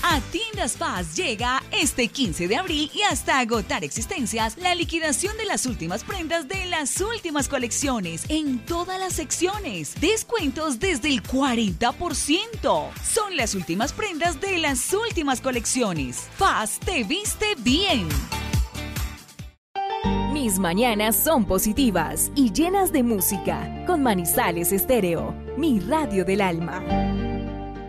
A Tiendas Paz llega este 15 de abril y hasta agotar existencias la liquidación de las últimas prendas de las últimas colecciones en todas las secciones. Descuentos desde el 40%. Son las últimas prendas de las últimas colecciones. Paz te viste bien. Mis mañanas son positivas y llenas de música. Con Manizales Estéreo, mi radio del alma.